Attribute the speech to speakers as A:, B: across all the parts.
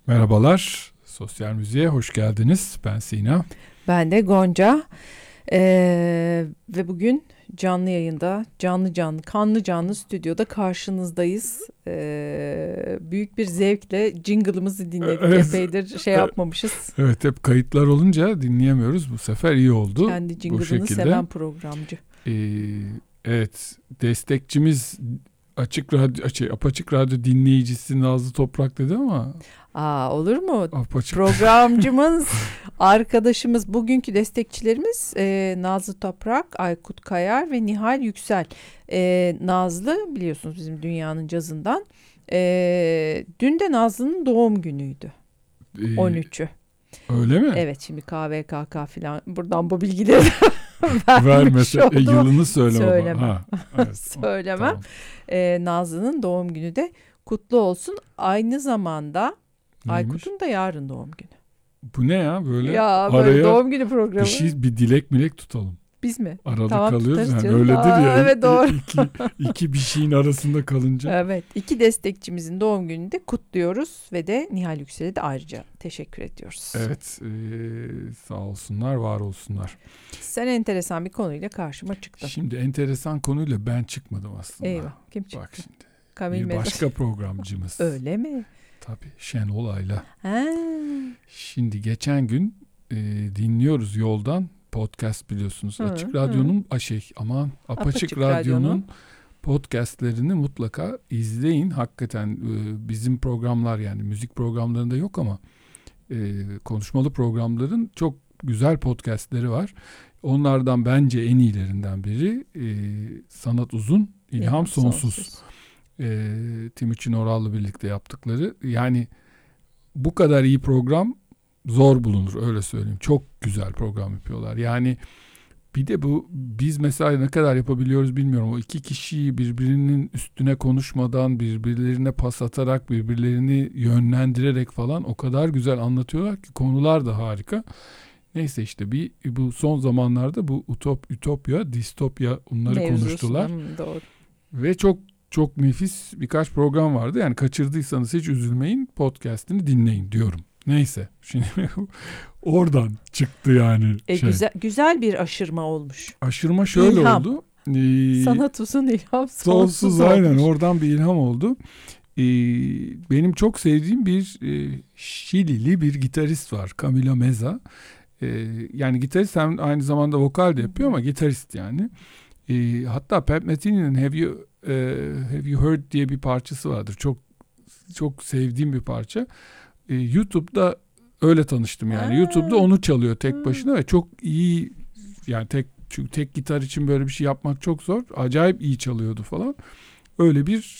A: Merhabalar, Sosyal Müziğe hoş geldiniz. Ben Sina.
B: Ben de Gonca. Ve bugün canlı yayında, kanlı canlı stüdyoda karşınızdayız. Büyük bir zevkle jingle'ımızı dinledik.
A: Evet.
B: Epeydir yapmamışız.
A: Evet, hep kayıtlar olunca dinleyemiyoruz. Bu sefer iyi oldu.
B: Kendi jingle'ını seven programcı.
A: Evet, destekçimiz Apaçık Radyo dinleyicisi Nazlı Toprak dedi ama...
B: Olur mu?
A: Apaçık.
B: Programcımız, arkadaşımız, bugünkü destekçilerimiz Nazlı Toprak, Aykut Kayar ve Nihal Yüksel. Nazlı biliyorsunuz bizim dünyanın cazından. Dün de Nazlı'nın doğum günüydü. 13'ü.
A: Öyle mi?
B: Evet, şimdi KVKK falan buradan bu bilgileri
A: vermese
B: oldum.
A: Yılını söyleme.
B: Söylemem.
A: Evet,
B: Söylemem. Tamam. Nazlı'nın doğum günü de kutlu olsun. Aynı zamanda Aykut'un da yarın doğum günü.
A: Bu ne ya böyle?
B: Ya böyle doğum günü programı.
A: Bir dilek tutalım.
B: Biz mi?
A: Arada
B: tamam,
A: kalıyoruz yani
B: canım.
A: öyledir ya.
B: Evet doğru.
A: İki bir şeyin arasında kalınca.
B: Evet, iki destekçimizin doğum gününü de kutluyoruz ve de Nihal Yüksel'e de ayrıca teşekkür ediyoruz.
A: Evet, sağ olsunlar, var olsunlar.
B: Sen enteresan bir konuyla karşıma çıktın.
A: Şimdi enteresan konuyla ben çıkmadım aslında.
B: Eyvah, kim çıktı?
A: Bak şimdi.
B: Kamil
A: bir başka programcımız.
B: Öyle mi?
A: Tabii, Şenol Ayla.
B: Ha.
A: Şimdi geçen gün dinliyoruz yoldan podcast biliyorsunuz. Açık Radyo'nun Apaçık Radyo'nun podcastlerini mutlaka izleyin. Hakikaten bizim programlar yani müzik programlarında yok ama konuşmalı programların çok güzel podcastleri var. Onlardan bence en iyilerinden biri Sanat Uzun, İlham Sonsuz. Timuçin Oral'la birlikte yaptıkları. Yani bu kadar iyi program zor bulunur, öyle söyleyeyim. Çok güzel program yapıyorlar. Yani bir de biz mesela ne kadar yapabiliyoruz bilmiyorum. O iki kişiyi birbirinin üstüne konuşmadan, birbirlerine pas atarak, birbirlerini yönlendirerek falan o kadar güzel anlatıyorlar ki konular da harika. Neyse işte bu son zamanlarda bu ütopya, distopya onları konuştular.
B: Doğru.
A: Ve çok çok nefis birkaç program vardı. Yani kaçırdıysanız hiç üzülmeyin, podcast'ini dinleyin diyorum. Neyse şimdi oradan çıktı yani.
B: Güzel bir aşırma olmuş.
A: Aşırma şöyle
B: İlham.
A: oldu.
B: Sanat uzun, ilham
A: sonsuz aynen oradan bir ilham oldu. Benim çok sevdiğim bir Şilili bir gitarist var, Camila Meza. Yani gitarist hem aynı zamanda vokal de yapıyor ama gitarist yani. Hatta Pat Metheny'nin Have You Heard diye bir parçası vardır. Çok çok sevdiğim bir parça. YouTube'da öyle tanıştım yani. YouTube'da onu çalıyor tek başına ve çok iyi yani çünkü tek gitar için böyle bir şey yapmak çok zor. Acayip iyi çalıyordu falan. Öyle bir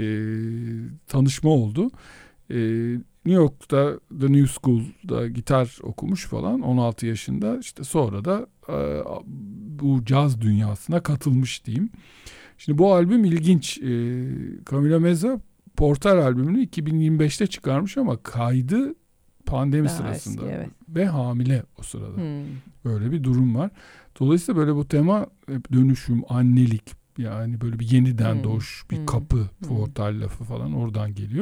A: tanışma oldu. New York'ta The New School'da gitar okumuş falan 16 yaşında. İşte sonra da bu caz dünyasına katılmış diyeyim. Şimdi bu albüm ilginç. Camila Meza Portal albümünü 2025'te çıkarmış ama kaydı pandemi sırasında ve hamile o sırada. Böyle bir durum var. Dolayısıyla böyle bu tema hep dönüşüm, annelik, yani böyle bir yeniden doğuş, bir kapı, portal lafı falan oradan geliyor.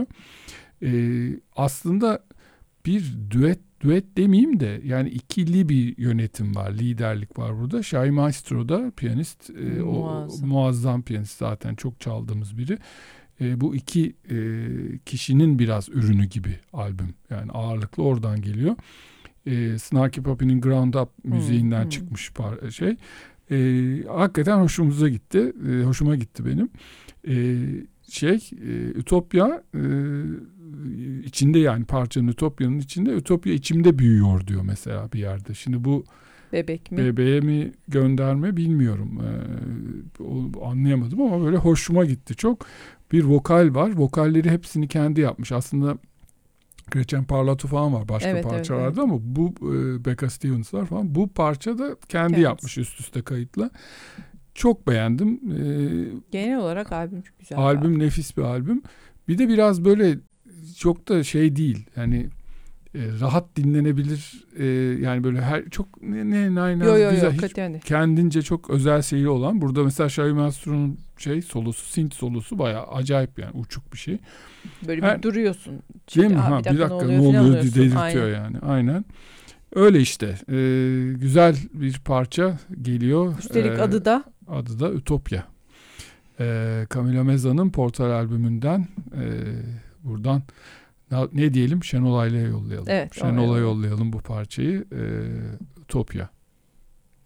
A: Aslında bir düet demeyeyim de yani ikili bir yönetim var, liderlik var burada. Shai Maestro da piyanist, muazzam piyanist, zaten çok çaldığımız biri. Bu iki kişinin biraz ürünü gibi albüm. Yani ağırlıklı oradan geliyor. Snarky Puppy'nin Ground Up müziğinden çıkmış hakikaten hoşumuza gitti. Hoşuma gitti benim. Ütopya içinde, yani parçanın Ütopya'nın içinde, Ütopya içimde büyüyor diyor mesela bir yerde. Şimdi bu bebeğe mi gönderme bilmiyorum. Anlayamadım ama böyle hoşuma gitti çok. Bir vokal var. Vokalleri hepsini kendi yapmış. Aslında Gretchen Parlato falan var. Başka parçalarda ama bu Becca Stevens var falan. Bu parça da kendi yapmış üst üste kayıtla. Çok beğendim.
B: Genel olarak albüm çok güzel.
A: Albüm nefis bir albüm. Bir de biraz böyle çok da değil. Yani rahat dinlenebilir. Yani böyle çok güzel,
B: yani.
A: kendince çok özel şeyi olan. Burada mesela Xavi Mastro'nun solosu, synth solosu bayağı acayip, yani uçuk bir şey.
B: Böyle bir duruyorsun.
A: Değil mi? Bir dakika ne oluyor dedirtiyor yani. Aynen. Öyle işte. Güzel bir parça geliyor.
B: Üstelik adı da
A: Ütopya. Camila Mezza'nın Portal albümünden buradan ne diyelim? Şenolay'la yollayalım.
B: Evet,
A: Şenol'a yollayalım bu parçayı. Ütopya.